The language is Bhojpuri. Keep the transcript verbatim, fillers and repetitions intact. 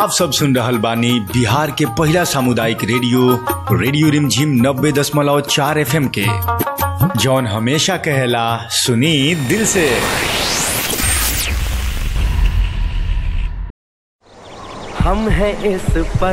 आप सब सुन रहल बानी बिहार के पहला सामुदायिक रेडियो रेडियो रिमझिम नब्बे दशमलव चार एफ एम के, जौन हमेशा कहेला सुनी दिल से। हम हैं इस पर